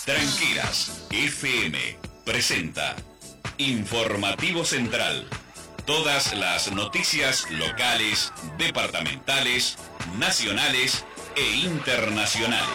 Tranqueras FM presenta Informativo Central. Todas las noticias locales, departamentales, nacionales e internacionales.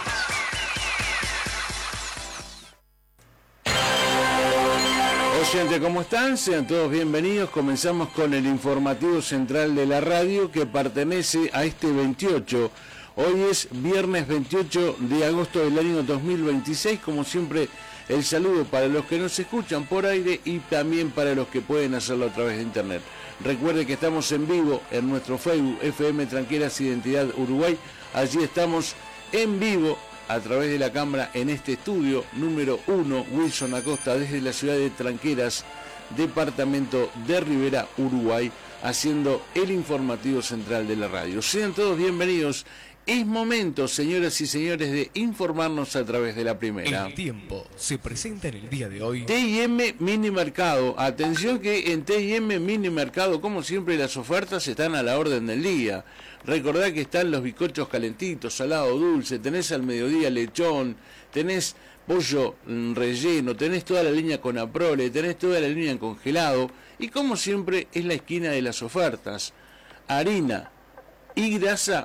Oyentes, ¿cómo están? Sean todos bienvenidos. Comenzamos con el informativo central de la radio que pertenece a este 28. Hoy es viernes 28 de agosto del año 2026. Como siempre, el saludo para los que nos escuchan por aire y también para los que pueden hacerlo a través de internet. Recuerde que estamos en vivo en nuestro Facebook FM Tranqueras Identidad Uruguay. Allí estamos en vivo a través de la cámara en este estudio número 1, Wilson Acosta, desde la ciudad de Tranqueras, departamento de Rivera, Uruguay, haciendo el informativo central de la radio. Sean todos bienvenidos. Es momento, señoras y señores, de informarnos a través de la primera. El tiempo se presenta en el día de hoy. T&M Mini Mercado. Atención que en T&M Mini Mercado, como siempre, las ofertas están a la orden del día. Recordá que están los bizcochos calentitos, salado, dulce, tenés al mediodía lechón, tenés pollo relleno, tenés toda la línea con aprole, tenés toda la línea en congelado. Y como siempre, es la esquina de las ofertas. Harina y grasa,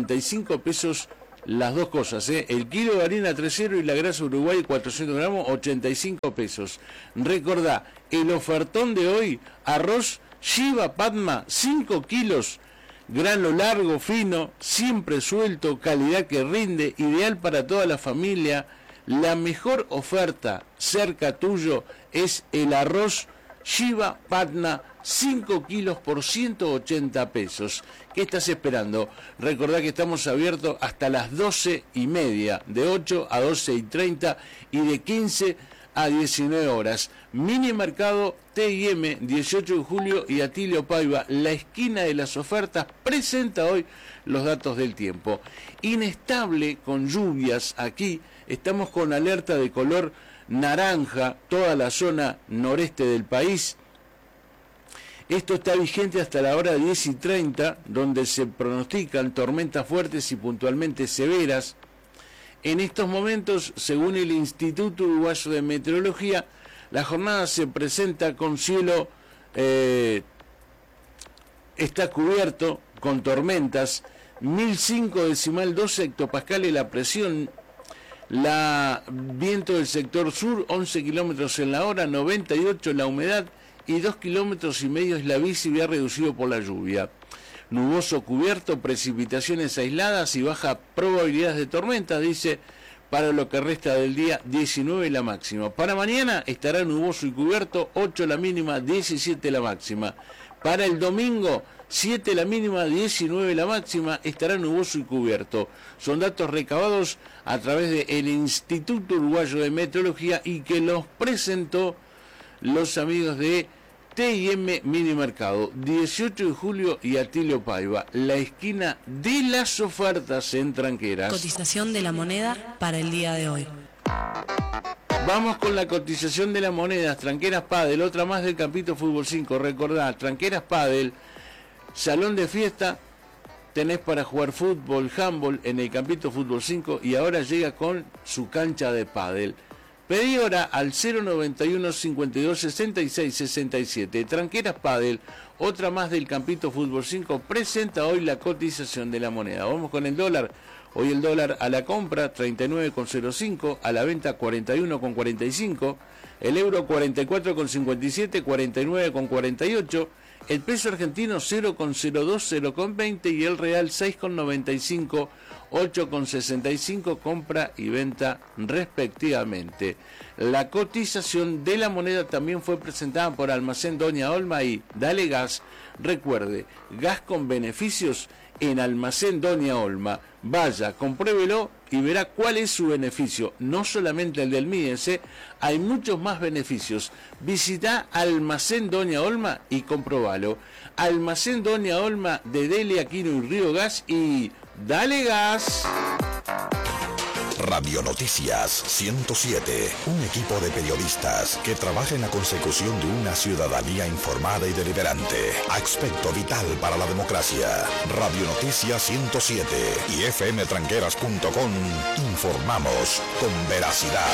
85 pesos las dos cosas, el kilo de harina 3.0 y la grasa Uruguay 400 gramos, 85 pesos. Recordá, el ofertón de hoy, arroz Shiva Padma, 5 kilos, grano largo, fino, siempre suelto, calidad que rinde, ideal para toda la familia. La mejor oferta cerca tuyo es el arroz Shiva Padma, 5 kilos por 180 pesos. ¿Qué estás esperando? Recordá que estamos abiertos hasta las 12:30, de 8 a 12:30 y de 15 a 19 horas. Mini Mercado T&M, 18 de julio y Atilio Paiva, la esquina de las ofertas, presenta hoy los datos del tiempo. Inestable con lluvias aquí, estamos con alerta de color naranja, toda la zona noreste del país. Esto está vigente hasta la hora 10:30, donde se pronostican tormentas fuertes y puntualmente severas. En estos momentos, según el Instituto Uruguayo de Meteorología, la jornada se presenta con cielo, está cubierto con tormentas, 1005,12 hectopascales la presión. Viento del sector sur, 11 kilómetros en la hora, 98 la humedad y 2,5 kilómetros es la visibilidad reducido por la lluvia. Nuboso cubierto, precipitaciones aisladas y baja probabilidad de tormentas, dice, para lo que resta del día, 19 la máxima. Para mañana estará nuboso y cubierto, 8 la mínima, 17 la máxima. Para el domingo, 7 la mínima, 19 la máxima, estará nuboso y cubierto. Son datos recabados a través del Instituto Uruguayo de Meteorología y que los presentó los amigos de T&M Mini Mercado, 18 de julio y Atilio Paiva, la esquina de las ofertas en Tranqueras. Cotización de la moneda para el día de hoy. Vamos con la cotización de las monedas. Tranqueras Padel, otra más del Campito Fútbol 5. Recordá, Tranqueras Padel, salón de fiesta, tenés para jugar fútbol, handball en el Campito Fútbol 5 y ahora llega con su cancha de pádel. Pedí hora al 091 52 66 67. Tranqueras Padel, otra más del Campito Fútbol 5, presenta hoy la cotización de la moneda. Vamos con el dólar. Hoy el dólar a la compra 39,05, a la venta 41,45, el euro 44,57, 49,48, el peso argentino 0,02, 0,20 y el real 6,95, 8,65, compra y venta respectivamente. La cotización de la moneda también fue presentada por Almacén Doña Olma y Dale Gas. Recuerde, gas con beneficios en Almacén Doña Olma. Vaya, compruébelo y verá cuál es su beneficio. No solamente el del MIDES, hay muchos más beneficios. Visita Almacén Doña Olma y comprobalo. Almacén Doña Olma de Delia, Aquino y Río Gas y Dale Gas. Radio Noticias 107, un equipo de periodistas que trabaja en la consecución de una ciudadanía informada y deliberante. Aspecto vital para la democracia. Radio Noticias 107 y fmtranqueras.com. Informamos con veracidad.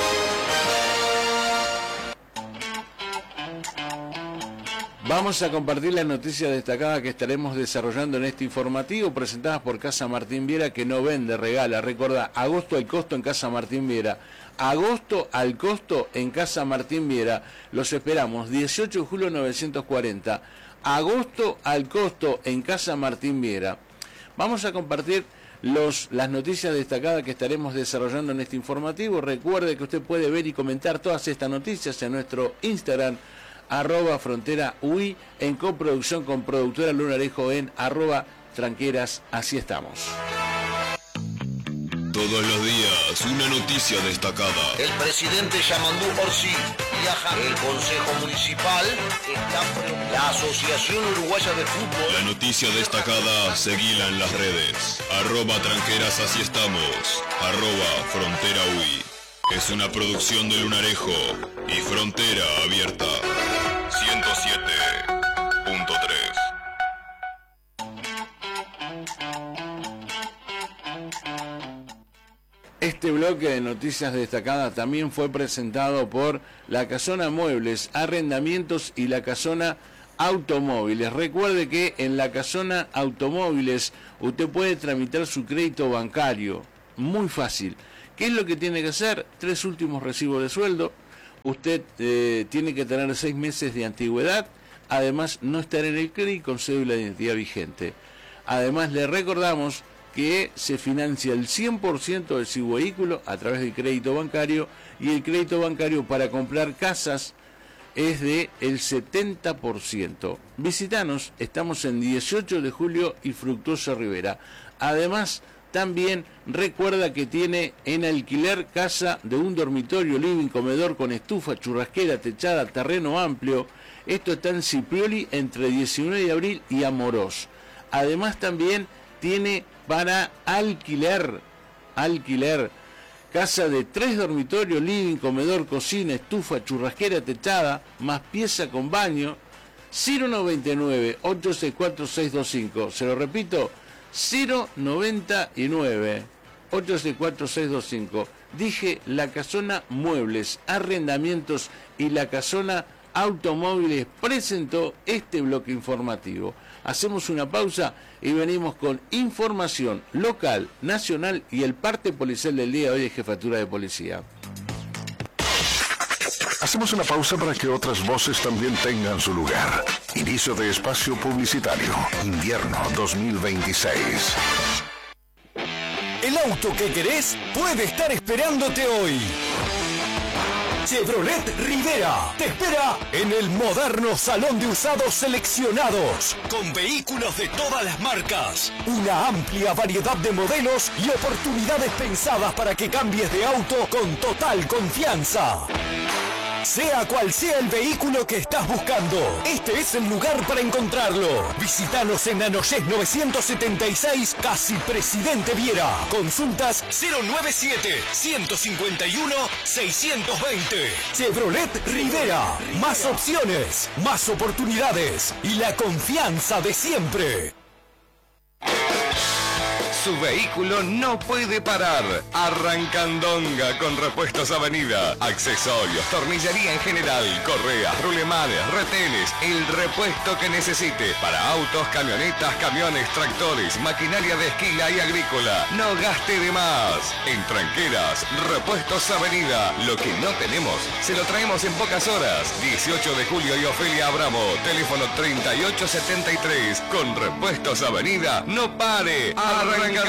Vamos a compartir las noticias destacadas que estaremos desarrollando en este informativo, presentadas por Casa Martín Viera, que no vende, regala. Recordá, agosto al costo en Casa Martín Viera. Agosto al costo en Casa Martín Viera. Los esperamos, 18 de julio 940. Agosto al costo en Casa Martín Viera. Vamos a compartir las noticias destacadas que estaremos desarrollando en este informativo. Recuerde que usted puede ver y comentar todas estas noticias en nuestro Instagram, @fronteraui, en coproducción con productora Lunarejo en @tranqueras. Así estamos. Todos los días, una noticia destacada. El presidente Yamandú Orsi viaja. El Consejo Municipal está frente. La Asociación Uruguaya de Fútbol. La noticia destacada, seguila en las redes. @tranqueras, así estamos. @fronteraui. Es una producción de Lunarejo y Frontera Abierta. 107.3. Este bloque de noticias destacadas también fue presentado por La Casona Muebles, Arrendamientos y La Casona Automóviles. Recuerde que en La Casona Automóviles usted puede tramitar su crédito bancario. Muy fácil. ¿Qué es lo que tiene que hacer? 3 últimos recibos de sueldo. Usted tiene que tener 6 meses de antigüedad. Además, no estar en el CRI con cédula de identidad vigente. Además, le recordamos que se financia el 100% de su vehículo a través del crédito bancario, y el crédito bancario para comprar casas es de el 70%. Visítanos, estamos en 18 de julio y Fructuoso Rivera. Además, también recuerda que tiene en alquiler casa de un dormitorio, living, comedor con estufa, churrasquera, techada, terreno amplio. Esto está en Ciprioli entre 19 de abril y Amorós. Además también tiene para alquiler casa de 3 dormitorios, living, comedor, cocina, estufa, churrasquera, techada, más pieza con baño. 099-864-625. Se lo repito, 099-864-625. Dije La Casona Muebles, Arrendamientos y La Casona Automóviles presentó este bloque informativo. Hacemos una pausa y venimos con información local, nacional y el parte policial del día de hoy de Jefatura de Policía. Hacemos una pausa para que otras voces también tengan su lugar. Inicio de espacio publicitario. Invierno 2026. El auto que querés puede estar esperándote hoy. Chevrolet Rivera te espera en el moderno salón de usados seleccionados, con vehículos de todas las marcas, una amplia variedad de modelos y oportunidades pensadas para que cambies de auto con total confianza. Sea cual sea el vehículo que estás buscando, este es el lugar para encontrarlo. Visítanos en Anoyés 976, casi Presidente Viera. Consultas 097-151-620. Chevrolet Rivera. Más opciones, más oportunidades y la confianza de siempre. Su vehículo no puede parar. Arrancandonga con Repuestos Avenida. Accesorios, tornillería en general, correas, rulemanes, retenes, el repuesto que necesite para autos, camionetas, camiones, tractores, maquinaria de esquila y agrícola. No gaste de más. En Tranqueras, Repuestos Avenida. Lo que no tenemos, se lo traemos en pocas horas. 18 de julio y Ofelia Abramo. Teléfono 3873. Con Repuestos Avenida, no pare. Arrancandonga.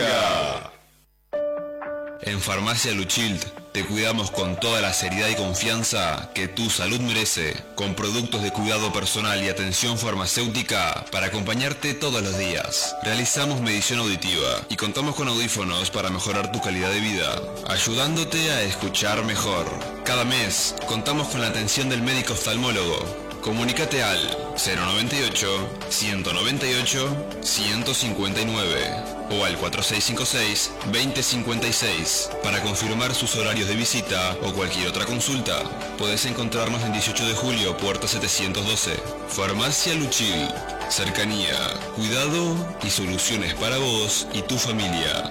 En Farmacia Luchild te cuidamos con toda la seriedad y confianza que tu salud merece, con productos de cuidado personal y atención farmacéutica para acompañarte todos los días. Realizamos medición auditiva y contamos con audífonos para mejorar tu calidad de vida, ayudándote a escuchar mejor. Cada mes contamos con la atención del médico oftalmólogo. Comunícate al 098-198-159 o al 4656-2056 para confirmar sus horarios de visita o cualquier otra consulta. Puedes encontrarnos en 18 de julio, puerta 712. Farmacia Luchil. Cercanía, cuidado y soluciones para vos y tu familia.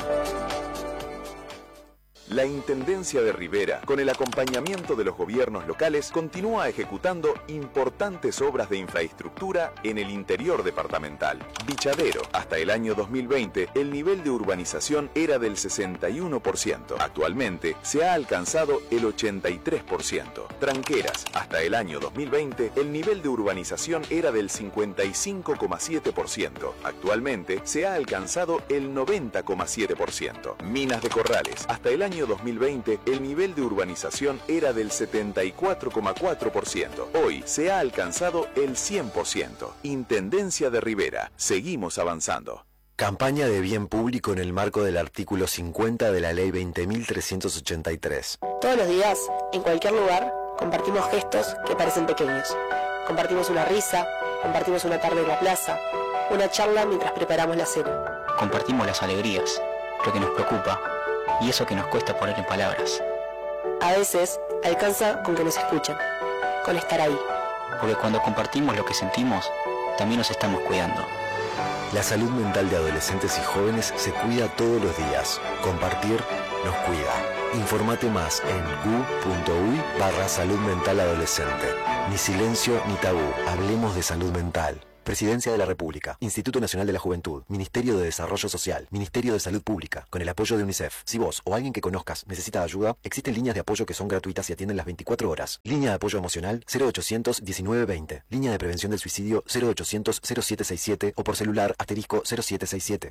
La Intendencia de Rivera, con el acompañamiento de los gobiernos locales, continúa ejecutando importantes obras de infraestructura en el interior departamental. Bichadero, hasta el año 2020, el nivel de urbanización era del 61%. Actualmente, se ha alcanzado el 83%. Tranqueras, hasta el año 2020, el nivel de urbanización era del 55,7%. Actualmente, se ha alcanzado el 90,7%. Minas de Corrales, hasta el año 2020, el nivel de urbanización era del 74,4%. Hoy se ha alcanzado el 100%. Intendencia de Rivera. Seguimos avanzando. Campaña de bien público en el marco del artículo 50 de la Ley 20.383. Todos los días, en cualquier lugar, compartimos gestos que parecen pequeños. Compartimos una risa, compartimos una tarde en la plaza, una charla mientras preparamos la cena. Compartimos las alegrías, lo que nos preocupa y eso que nos cuesta poner en palabras. A veces alcanza con que nos escuchen, con estar ahí. Porque cuando compartimos lo que sentimos, también nos estamos cuidando. La salud mental de adolescentes y jóvenes se cuida todos los días. Compartir nos cuida. Informate más en gu.uy/salud mental adolescente. Ni silencio ni tabú. Hablemos de salud mental. Presidencia de la República, Instituto Nacional de la Juventud, Ministerio de Desarrollo Social, Ministerio de Salud Pública, con el apoyo de UNICEF. Si vos o alguien que conozcas necesita ayuda, existen líneas de apoyo que son gratuitas y atienden las 24 horas. Línea de apoyo emocional 0800 1920. Línea de prevención del suicidio 0800 0767 o por celular *0767.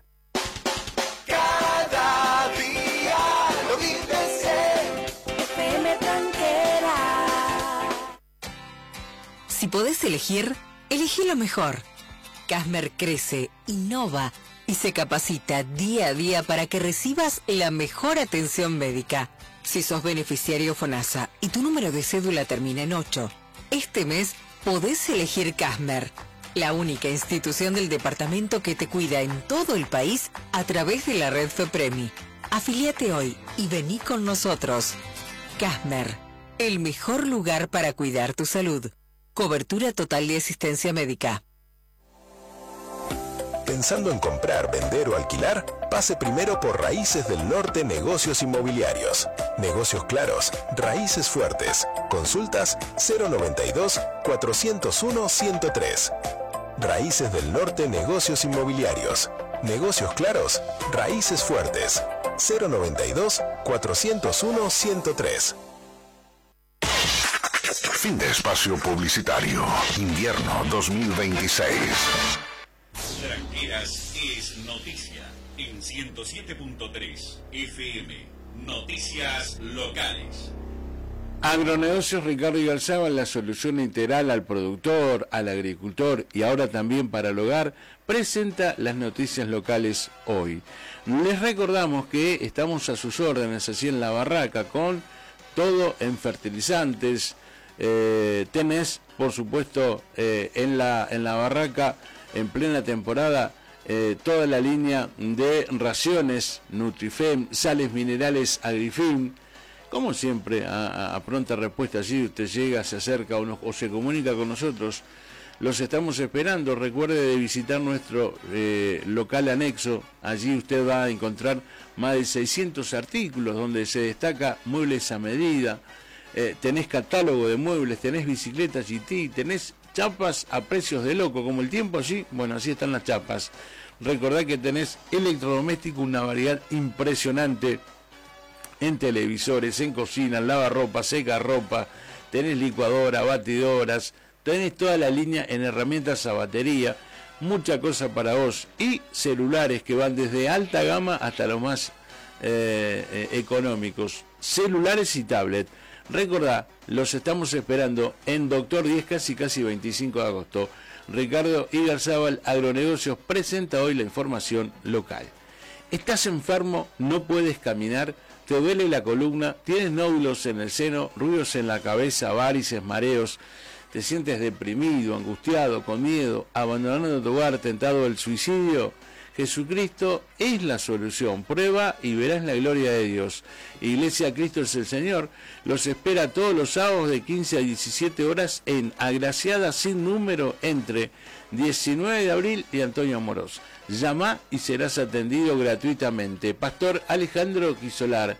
Cada día lo vives en FM Tranquera. Si podés elegir, elegí lo mejor. Casmer crece, innova y se capacita día a día para que recibas la mejor atención médica. Si sos beneficiario FONASA y tu número de cédula termina en 8, este mes podés elegir Casmer, la única institución del departamento que te cuida en todo el país a través de la red FEPREMI. Afiliate hoy y vení con nosotros. Casmer, el mejor lugar para cuidar tu salud. Cobertura total de asistencia médica. Pensando en comprar, vender o alquilar, pase primero por Raíces del Norte Negocios Inmobiliarios. Negocios claros, raíces fuertes. Consultas 092-401-103. Raíces del Norte Negocios Inmobiliarios. Negocios claros, raíces fuertes. 092-401-103. Fin de espacio publicitario. Invierno 2026. Tranqueras es noticia en 107.3 FM. Noticias locales. Agronegocios Ricardo Igarzábal, la solución integral al productor, al agricultor y ahora también para el hogar, presenta las noticias locales hoy. Les recordamos que estamos a sus órdenes así en La Barraca con todo en fertilizantes. Tenés, por supuesto, en la Barraca, en plena temporada, toda la línea de raciones Nutrifem, sales minerales Agrifim. Como siempre, a pronta respuesta, si usted llega, se acerca o se comunica con nosotros, los estamos esperando. Recuerde de visitar nuestro local anexo. Allí usted va a encontrar más de 600 artículos donde se destaca muebles a medida. Tenés catálogo de muebles, tenés bicicletas GT, tenés chapas a precios de loco, como el tiempo así, bueno, así están las chapas. Recordad que tenés electrodoméstico, una variedad impresionante en televisores, en cocina, en lavarropa, secarropa, tenés licuadora, batidoras, tenés toda la línea en herramientas a batería, mucha cosa para vos, y celulares que van desde alta gama hasta los más económicos, celulares y tablet. Recordá, los estamos esperando en Doctor 10, casi 25 de agosto. Ricardo Igarzábal, Agronegocios, presenta hoy la información local. ¿Estás enfermo? ¿No puedes caminar? ¿Te duele la columna? ¿Tienes nódulos en el seno? ¿Ruidos en la cabeza? ¿Varices? ¿Mareos? te sientes deprimido, angustiado, con miedo, abandonando tu hogar, tentado del suicidio, Jesucristo es la solución. Prueba y verás la gloria de Dios. Iglesia Cristo es el Señor los espera todos los sábados de 15 a 17 horas en Agraciada Sin Número entre 19 de abril y Antonio Amorós. Llama y serás atendido gratuitamente. Pastor Alejandro Quisolar,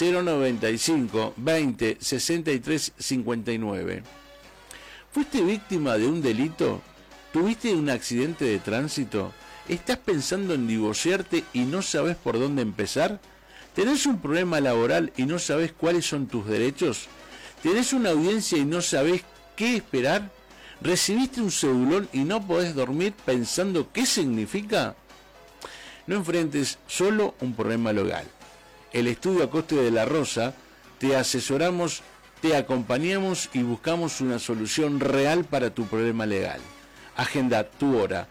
095 20 63 59. ¿Fuiste víctima de un delito? ¿Tuviste un accidente de tránsito? ¿Estás pensando en divorciarte y no sabes por dónde empezar? ¿Tenés un problema laboral y no sabes cuáles son tus derechos? ¿Tenés una audiencia y no sabes qué esperar? ¿Recibiste un cedulón y no podés dormir pensando qué significa? No enfrentes solo un problema legal. El Estudio Acoste de la Rosa, te asesoramos, te acompañamos y buscamos una solución real para tu problema legal. Agenda tu hora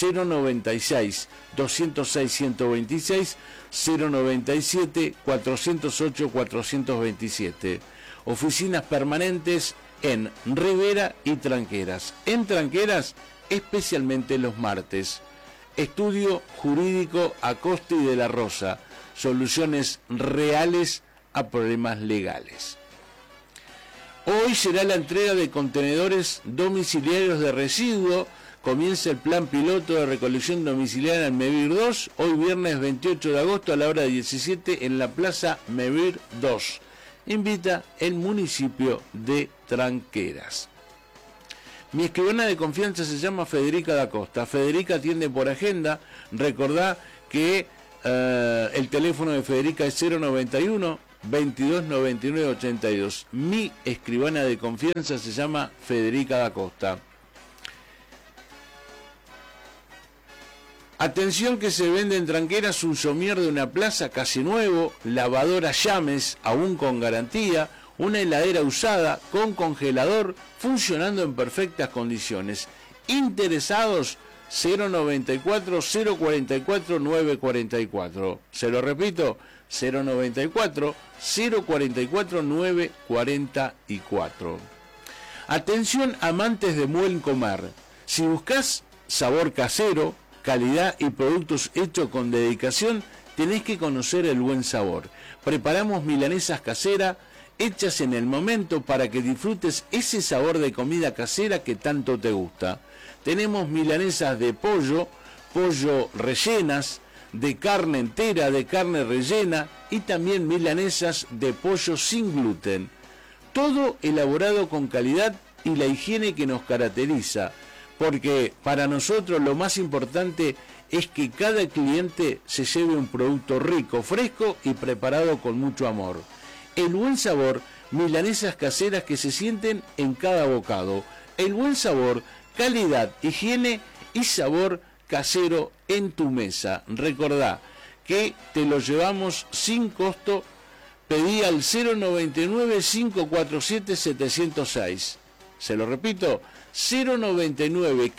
096 206 126 097 408 427. Oficinas permanentes en Rivera y Tranqueras. En Tranqueras, especialmente los martes. Estudio Jurídico Acoste y de la Rosa. Soluciones reales a problemas legales. Hoy será la entrega de contenedores domiciliarios de residuos. Comienza el plan piloto de recolección domiciliaria en Mevir 2, hoy viernes 28 de agosto a la hora 17 en la Plaza Mevir 2. Invita el municipio de Tranqueras. Mi escribana de confianza se llama Federica da Costa. Federica atiende por agenda. Recordá que el teléfono de Federica es 091 22 99 82. Mi escribana de confianza se llama Federica da Costa. Atención que se vende en Tranqueras un somier de una plaza casi nuevo, lavadora Llames, aún con garantía, una heladera usada con congelador, funcionando en perfectas condiciones. Interesados, 094 044 944. Se lo repito, 094 044 944. Atención amantes de buen comer. Si buscas sabor casero, calidad y productos hechos con dedicación, tenés que conocer el Buen Sabor. Preparamos milanesas caseras hechas en el momento para que disfrutes ese sabor de comida casera que tanto te gusta. Tenemos milanesas de pollo rellenas, de carne entera, de carne rellena y también milanesas de pollo sin gluten. Todo elaborado con calidad y la higiene que nos caracteriza. Porque para nosotros lo más importante es que cada cliente se lleve un producto rico, fresco y preparado con mucho amor. El Buen Sabor, milanesas caseras que se sienten en cada bocado. El Buen Sabor, calidad, higiene y sabor casero en tu mesa. Recordá que te lo llevamos sin costo. Pedí al 099 547 706. Se lo repito, 099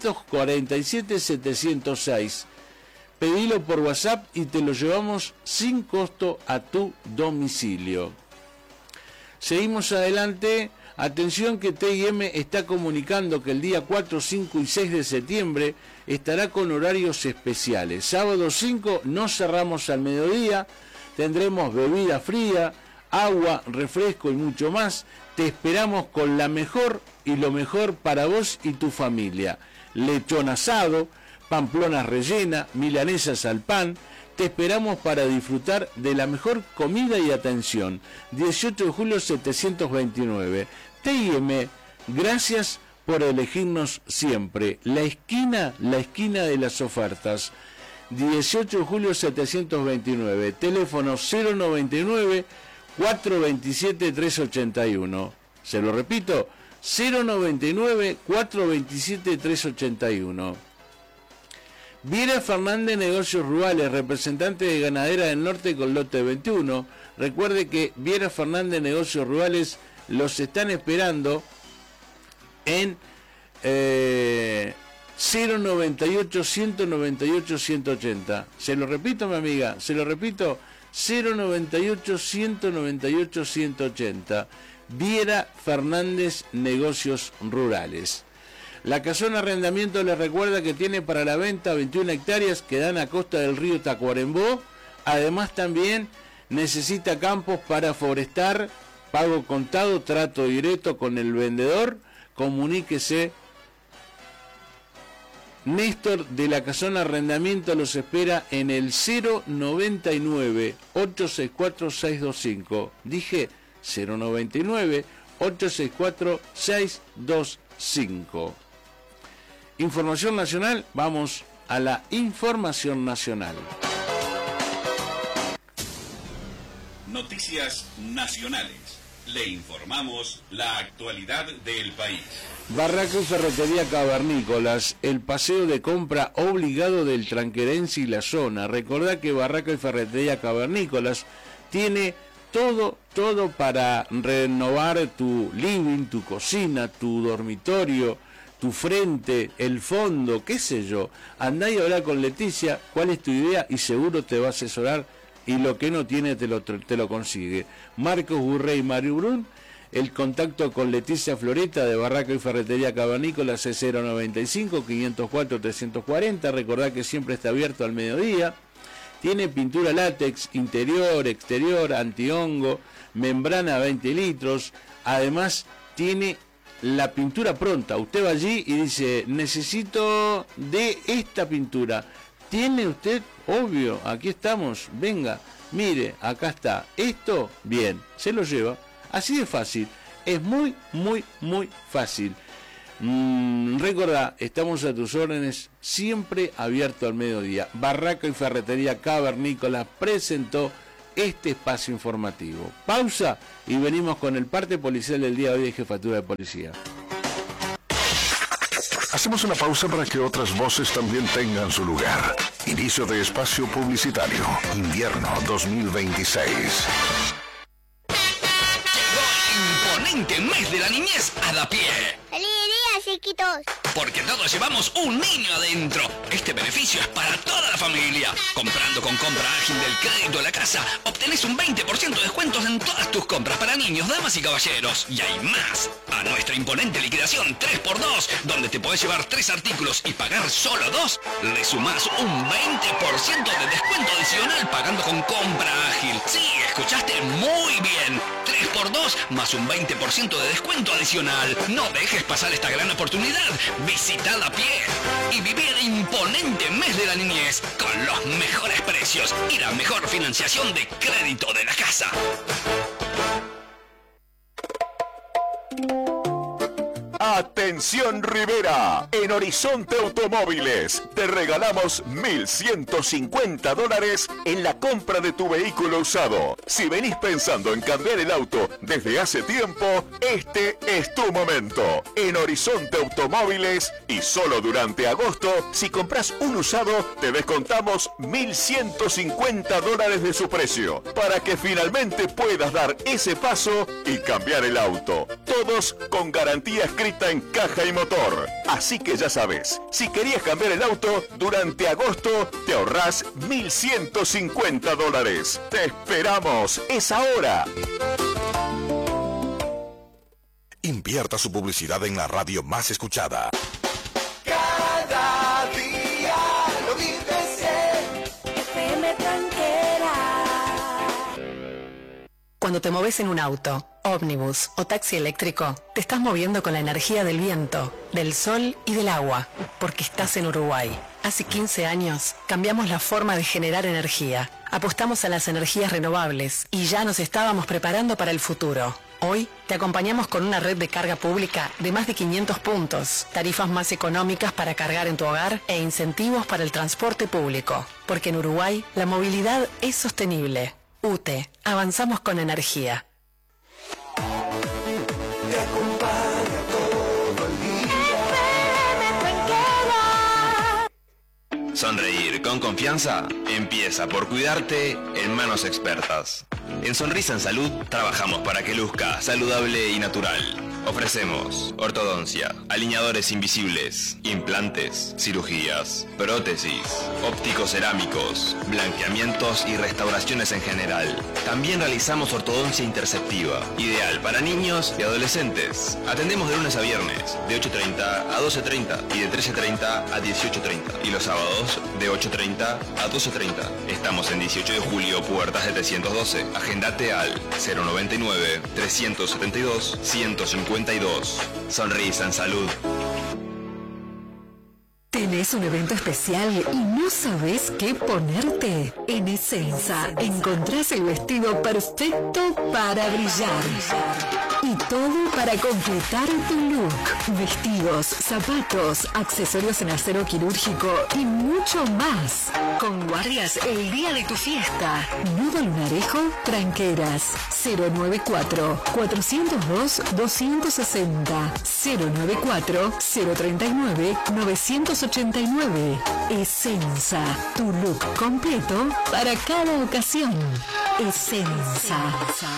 547 706. Pedilo por WhatsApp y te lo llevamos sin costo a tu domicilio. Seguimos adelante. Atención que TIM está comunicando que el día 4, 5 y 6 de septiembre estará con horarios especiales. Sábado 5 no cerramos al mediodía, tendremos bebida fría, agua, refresco y mucho más. Te esperamos con la mejor y lo mejor para vos y tu familia. Lechón asado, pamplonas rellenas, milanesas al pan. Te esperamos para disfrutar de la mejor comida y atención. 18 de julio 729. TIM, gracias por elegirnos siempre. La esquina de las ofertas. 18 de julio 729. Teléfono 099 427 381. Se lo repito, 099 427 381. Viera Fernández Negocios Rurales, representante de Ganadera del Norte con lote 21. Recuerde que Viera Fernández Negocios Rurales los están esperando en 098 198 180. Se lo repito, mi amiga, se lo repito, 098 198 180. Viera Fernández Negocios Rurales. La Casona Arrendamiento les recuerda que tiene para la venta 21 hectáreas que dan a costa del río Tacuarembó. Además también necesita campos para forestar, pago contado, trato directo con el vendedor. Comuníquese. Néstor de la Casona Arrendamiento los espera en el 099-864-625. Dije 099-864-625. Información nacional, vamos a la información nacional. Noticias nacionales. Le informamos la actualidad del país. Barraca y Ferretería Cavernícolas, el paseo de compra obligado del Tranquerense y la zona. Recordá que Barraca y Ferretería Cavernícolas tiene todo para renovar tu living, tu cocina, tu dormitorio, tu frente, el fondo, qué sé yo. Andá y habla con Leticia, cuál es tu idea y seguro te va a asesorar y lo que no tiene te lo consigue. Marcos Burrey y Mario Brun, el contacto con Leticia Floreta de Barraca y Ferretería Cavernícolas es 095-504-340. Recordá que siempre está abierto al mediodía. Tiene pintura látex, interior, exterior, antihongo, membrana 20 litros. Además tiene la pintura pronta. Usted va allí y dice, necesito de esta pintura. ¿Tiene usted? Obvio, aquí estamos. Venga, mire, acá está. Esto, bien, se lo lleva. Así de fácil. Es muy fácil. Recordá, estamos a tus órdenes, siempre abierto al mediodía. Barraca y Ferretería Cavernícolas presentó este espacio informativo. Pausa y venimos con el parte policial del día de hoy de Jefatura de Policía. Hacemos una pausa para que otras voces también tengan su lugar. Inicio de espacio publicitario. Invierno 2026. Llegó el imponente mes de la niñez a da pie. ¡Feliz día, chiquitos! Porque todos llevamos un niño adentro. Este beneficio es para toda la familia. Comprando con compra ágil del crédito de la casa, obtenés un 20% de descuentos en todas tus compras para niños, damas y caballeros. Y hay más. A nuestra imponente liquidación 3x2, donde te podés llevar 3 artículos y pagar solo 2, le sumás un 20% de descuento adicional pagando con compra ágil. Sí, escuchaste muy bien. 3x2 más un 20% de descuento adicional. No dejes pasar esta gran oportunidad. Visita a pie y viví el imponente mes de la niñez con los mejores precios y la mejor financiación de crédito de la casa. Atención Rivera, en Horizonte Automóviles te regalamos $1,150 en la compra de tu vehículo usado. Si venís pensando en cambiar el auto desde hace tiempo, este es tu momento. En Horizonte Automóviles y solo durante agosto, si compras un usado, te descontamos $1,150 de su precio para que finalmente puedas dar ese paso y cambiar el auto. Todos con garantía escrita en caja y motor. Así que ya sabes, si querías cambiar el auto, durante agosto te ahorrás $1,150. ¡Te esperamos! ¡Es ahora! Invierta su publicidad en la radio más escuchada. Cada día lo vives en FM Tranquera. Cuando te moves en un auto, ómnibus o taxi eléctrico, te estás moviendo con la energía del viento, del sol y del agua, porque estás en Uruguay. Hace 15 años cambiamos la forma de generar energía, apostamos a las energías renovables y ya nos estábamos preparando para el futuro. Hoy te acompañamos con una red de carga pública de más de 500 puntos, tarifas más económicas para cargar en tu hogar e incentivos para el transporte público, porque en Uruguay la movilidad es sostenible. UTE, avanzamos con energía. Te acompaña todo el día. Sonreír con confianza empieza por cuidarte en manos expertas. En Sonrisa en Salud trabajamos para que luzca saludable y natural. Ofrecemos ortodoncia, alineadores invisibles, implantes, cirugías, prótesis, ópticos cerámicos, blanqueamientos y restauraciones en general. También realizamos ortodoncia interceptiva, ideal para niños y adolescentes. Atendemos de lunes a viernes, de 8:30 a 12:30 y de 13:30 a 18:30. Y los sábados, de 8:30 a 12:30. Estamos en 18 de julio, puerta 712. Agendate al 099-372-152. Sonrisa en salud. ¿Tenés un evento especial y no sabés qué ponerte? En Essenza encontrás el vestido perfecto para brillar. Y todo para completar tu look. Vestidos, zapatos, accesorios en acero quirúrgico y mucho más. Con guardias el día de tu fiesta. Nudo Lunarejo, Tranqueras. 094-402-260. 094-039-989. Essenza, tu look completo para cada ocasión. Essenza.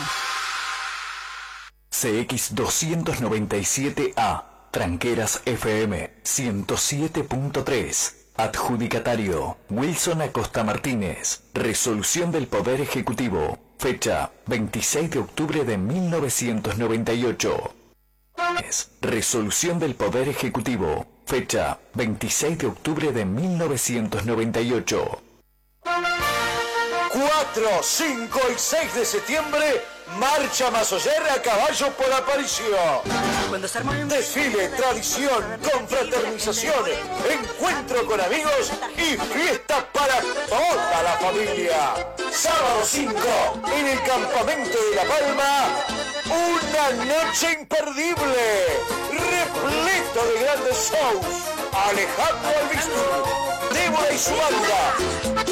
CX297A, Tranqueras FM 107.3. Adjudicatario, Wilson Acosta Martínez. Resolución del Poder Ejecutivo. Fecha 26 de octubre de 1998. Resolución del Poder Ejecutivo. Fecha 26 de octubre de 1998. 4, 5 y 6 de septiembre, Marcha Masoller a caballo por Aparicio. Desfile, tradición, confraternización, encuentro con amigos y fiesta para toda la familia. Sábado 5, en el campamento de La Palma, una noche imperdible, repleto de grandes shows. Alejandro Albizzi, Débora y su banda.